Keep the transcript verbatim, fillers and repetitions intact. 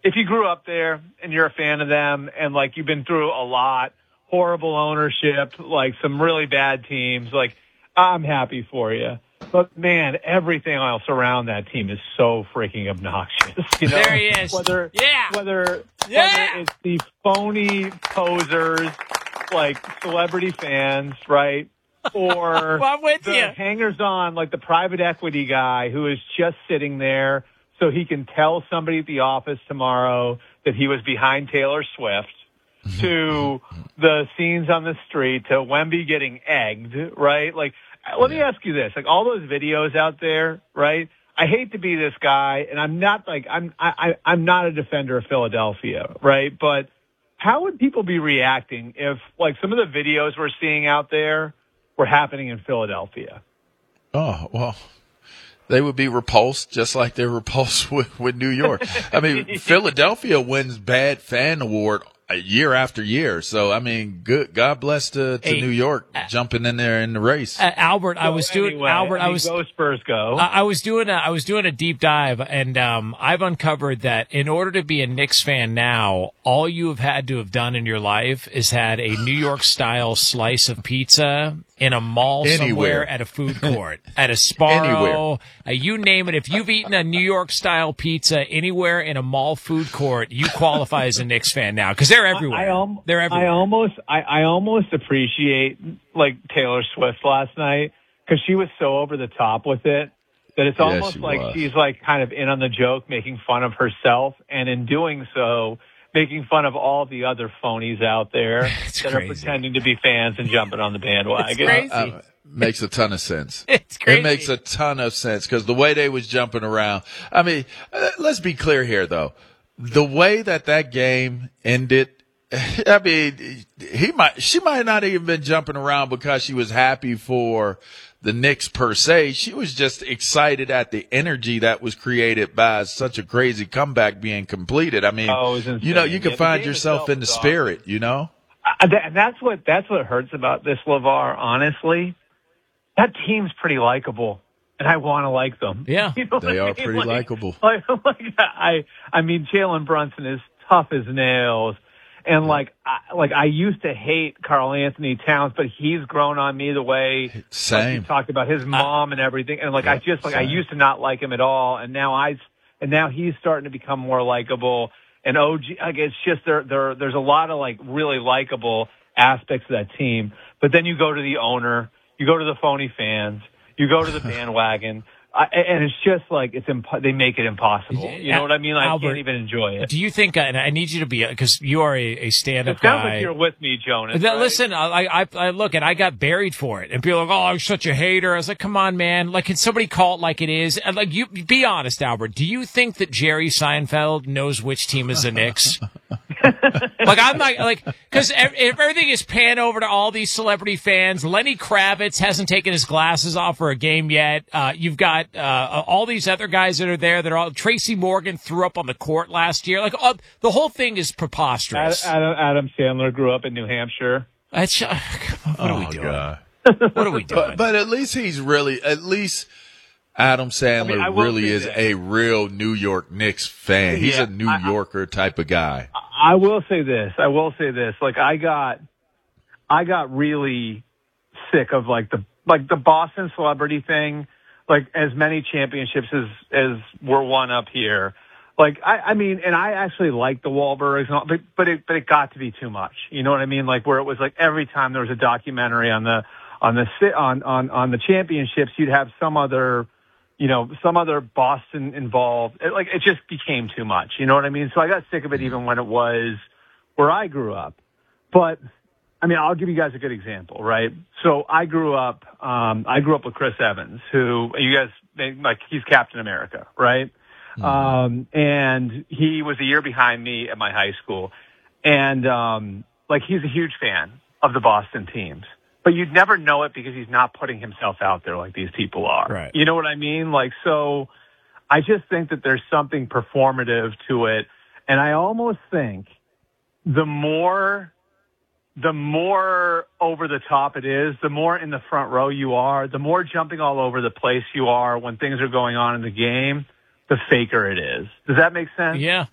if you grew up there and you're a fan of them and, like, you've been through a lot, horrible ownership, like some really bad teams, like, I'm happy for you. But, man, everything else around that team is so freaking obnoxious. You know? There he is. Whether, yeah. Whether, yeah. whether it's the phony posers, like celebrity fans, right? Or well, I'm with the you. hangers-on, like the private equity guy who is just sitting there so he can tell somebody at the office tomorrow that he was behind Taylor Swift, to the scenes on the street, to Wemby getting egged, right? Like, let yeah. me ask you this. Like, all those videos out there, right? I hate to be this guy, and I'm not like, I'm, I, I, I'm not a defender of Philadelphia, right? But how would people be reacting if, like, some of the videos we're seeing out there were happening in Philadelphia? Oh, well, they would be repulsed just like they're repulsed with, with New York. I mean, Philadelphia wins Bad Fan Award year after year. So, I mean, good. God bless to, to hey, New York uh, jumping in there in the race. Uh, Albert, so I was doing, anyway, Albert, I, mean, I was, go Spurs go. I, I was doing a, I was doing a deep dive, and, um, I've uncovered that in order to be a Knicks fan now, all you have had to have done in your life is had a New York style slice of pizza in a mall Anywhere. somewhere, at a food court, at a Sparrow, uh, you name it. If you've eaten a New York style pizza anywhere in a mall food court, you qualify as a Knicks fan now, because they're everywhere. I, I, al- they're everywhere. I almost, I, I almost appreciate like Taylor Swift last night, because she was so over the top with it that it's yeah, almost she like was. she's like kind of in on the joke, making fun of herself, and in doing so, making fun of all the other phonies out there it's that crazy. are pretending to be fans and jumping on the bandwagon. It's crazy. Uh, uh, makes a ton of sense. It's crazy. It makes a ton of sense, because the way they was jumping around. I mean, uh, let's be clear here, though. The way that that game ended, I mean, he might, she might not even been jumping around because she was happy for the Knicks per se. She was just excited at the energy that was created by such a crazy comeback being completed. I mean, oh, you know, you can yeah, find yourself in the spirit, awesome. You know? Uh, that, that's what, that's what hurts about this, LeVar, honestly. That team's pretty likable, and I want to like them. Yeah. You know they are I mean? pretty like, likable. Like, like, I, I mean, Jalen Brunson is tough as nails. And like, I, like I used to hate Karl Anthony Towns, but he's grown on me the way same. Like, he talked about his mom uh, and everything. And like, yeah, I just like, same. I used to not like him at all. And now I, and now he's starting to become more likable. And O G, like, it's just there, there, there's a lot of like really likable aspects of that team. But then you go to the owner, you go to the phony fans, you go to the bandwagon. I, and it's just like it's imp- they make it impossible. You know what I mean? I Albert, can't even enjoy it. Do you think? And I need you to be, because you are a, a stand-up It sounds guy. like you're with me, Jonas. Now, right? Listen, I, I, I look, and I got buried for it, and people are like, "Oh, I'm such a hater." I was like, "Come on, man! Like, can somebody call it like it is?" And like, you be honest, Albert. Do you think that Jerry Seinfeld knows which team is the Knicks? Like, I'm not, like, because if everything is panned over to all these celebrity fans, Lenny Kravitz hasn't taken his glasses off for a game yet. Uh, you've got uh, all these other guys that are there that are all, Tracy Morgan threw up on the court last year. Like, uh, the whole thing is preposterous. Adam, Adam Sandler grew up in New Hampshire. That's, uh, what oh, are we doing? God. What are we doing? But, but at least he's really, at least Adam Sandler I mean, I really is that. a real New York Knicks fan. He's yeah, a New I, Yorker type of guy. I will say this. I will say this. Like, I got, I got really sick of like the, like the Boston celebrity thing. Like, as many championships as, as were won up here. Like, I, I mean, and I actually like the Wahlbergs, and all, but, but it, but it got to be too much. You know what I mean? Like, where it was like every time there was a documentary on the, on the, on, on, on the championships, you'd have some other, you know, some other Boston involved. It, like, it just became too much. You know what I mean? So I got sick of it even when it was where I grew up. But, I mean, I'll give you guys a good example, right? So I grew up, um, I grew up with Chris Evans, who you guys, they, like, he's Captain America, right? Mm-hmm. Um, and he was a year behind me at my high school. And, um, like, he's a huge fan of the Boston teams. But you'd never know it because he's not putting himself out there like these people are. Right. You know what I mean? Like, so I just think that there's something performative to it. And I almost think the more, the more over the top it is, the more in the front row you are, the more jumping all over the place you are when things are going on in the game, the faker it is. Does that make sense? Yeah.